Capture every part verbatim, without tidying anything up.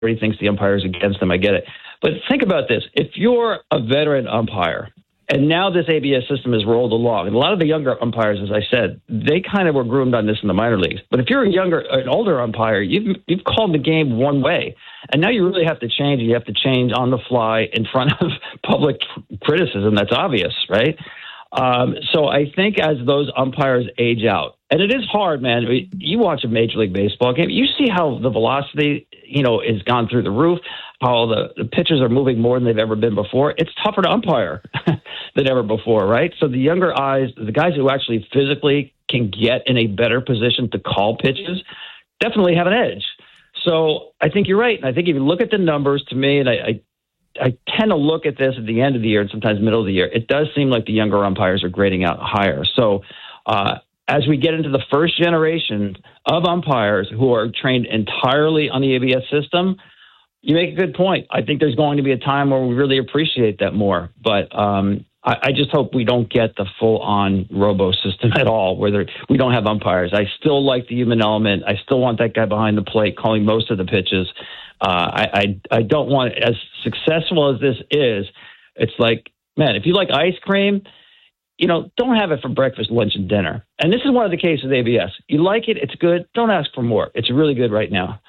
everybody thinks the umpire's against them. I get it. But think about this. If you're a veteran umpire, and now this A B S system has rolled along, and a lot of the younger umpires, as I said, they kind of were groomed on this in the minor leagues. But if you're a younger, an older umpire, you've you've called the game one way, and now you really have to change. You have to change on the fly in front of public criticism. That's obvious, right? Um, so I think as those umpires age out, and it is hard, man. You watch a Major League Baseball game, you see how the velocity, you know, has gone through the roof, how the, the pitchers are moving more than they've ever been before. It's tougher to umpire than ever before, right? So the younger eyes, the guys who actually physically can get in a better position to call pitches, definitely have an edge. So I think you're right. And I think if you look at the numbers, to me, and I, I I tend to look at this at the end of the year and sometimes middle of the year, it does seem like the younger umpires are grading out higher. So uh, as we get into the first generation of umpires who are trained entirely on the A B S system, you make a good point. I think there's going to be a time where we really appreciate that more. But um, I, I just hope we don't get the full-on robo system at all, where there, we don't have umpires. I still like the human element. I still want that guy behind the plate calling most of the pitches. Uh, I, I I don't want, as successful as this is, it's like, man, if you like ice cream, you know, don't have it for breakfast, lunch, and dinner. And this is one of the cases with A B S. You like it, it's good. Don't ask for more. It's really good right now.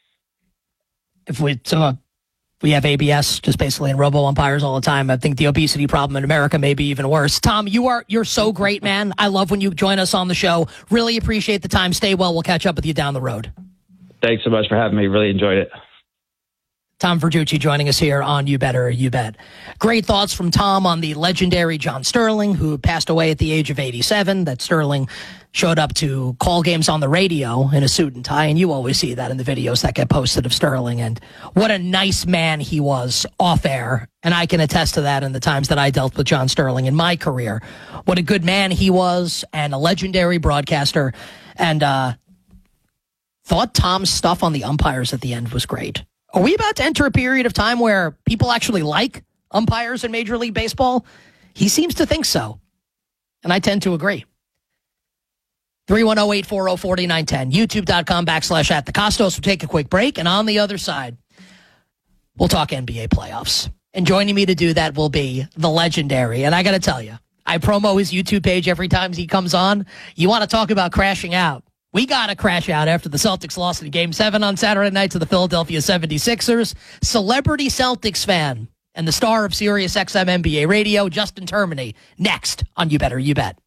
If we so uh, we have A B S just basically in robo umpires all the time, I think the obesity problem in America may be even worse. Tom, you are you're so great, man. I love when you join us on the show. Really appreciate the time. Stay well. We'll catch up with you down the road. Thanks so much for having me. Really enjoyed it. Tom Verducci joining us here on You Better You Bet. Great thoughts from Tom on the legendary John Sterling, who passed away at the age of eighty-seven. That Sterling showed up to call games on the radio in a suit and tie, and you always see that in the videos that get posted of Sterling. And what a nice man he was off air, and I can attest to that in the times that I dealt with John Sterling in my career. What a good man he was, and a legendary broadcaster. And uh, thought Tom's stuff on the umpires at the end was great. Are we about to enter a period of time where people actually like umpires in Major League Baseball? He seems to think so, and I tend to agree. three one zero, eight four zero, four nine one zero, youtube.com backslash at the Costos. We'll take a quick break, and on the other side, we'll talk N B A playoffs. And joining me to do that will be the legendary, and I got to tell you, I promo his YouTube page every time he comes on. You want to talk about crashing out. We got to crash out after the Celtics lost in Game seven on Saturday night to the Philadelphia seventy-sixers. Celebrity Celtics fan and the star of Sirius X M N B A Radio, Justin Termini, next on You Better You Bet.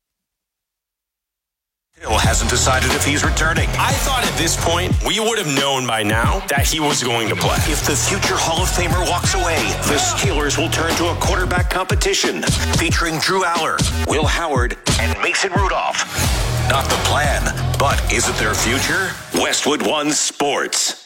Still hasn't decided if he's returning. I thought at this point we would have known by now that he was going to play. If the future Hall of Famer walks away, the Steelers will turn to a quarterback competition featuring Drew Aller, Will Howard, and Mason Rudolph. Not the plan, but is it their future? Westwood One Sports.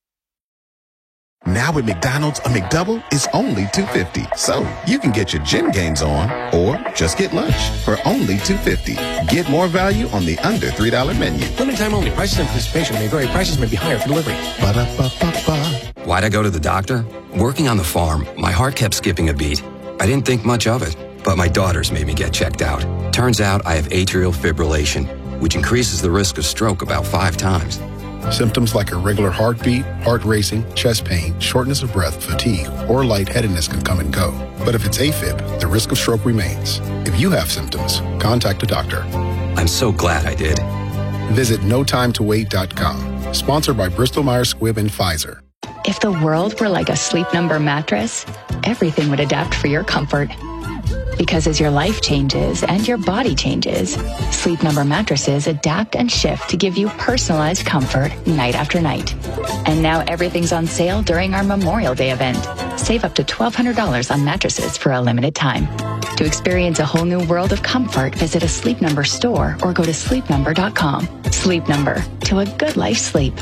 Now at McDonald's, a McDouble is only two dollars and fifty cents. So you can get your gym gains on or just get lunch for only two dollars and fifty cents. Get more value on the under three dollar menu. Limited time only. Prices and participation may vary. Prices may be higher for delivery. Ba-da-ba-ba-ba. Why'd I go to the doctor? Working on the farm, my heart kept skipping a beat. I didn't think much of it, but my daughters made me get checked out. Turns out I have atrial fibrillation, which increases the risk of stroke about five times. Symptoms like irregular heartbeat, heart racing, chest pain, shortness of breath, fatigue, or lightheadedness can come and go. But if it's AFib, the risk of stroke remains. If you have symptoms, contact a doctor. I'm so glad I did. Visit no time to wait dot com. Sponsored by Bristol Myers Squibb and Pfizer. If the world were like a Sleep Number mattress, everything would adapt for your comfort. Because as your life changes and your body changes, Sleep Number mattresses adapt and shift to give you personalized comfort night after night. And now everything's on sale during our Memorial Day event. Save up to twelve hundred dollars on mattresses for a limited time. To experience a whole new world of comfort, visit a Sleep Number store or go to sleep number dot com. Sleep Number, to a good life sleep.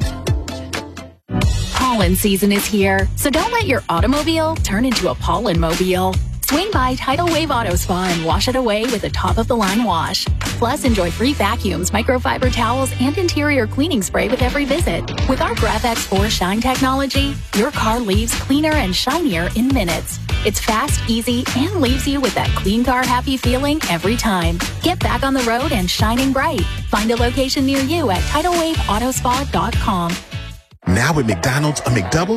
Pollen season is here, so don't let your automobile turn into a pollen mobile. Swing by Tidal Wave Auto Spa and wash it away with a top-of-the-line wash. Plus, enjoy free vacuums, microfiber towels, and interior cleaning spray with every visit. With our GraphX four Shine technology, your car leaves cleaner and shinier in minutes. It's fast, easy, and leaves you with that clean car happy feeling every time. Get back on the road and shining bright. Find a location near you at tidal wave auto spa dot com. Now at McDonald's, a McDouble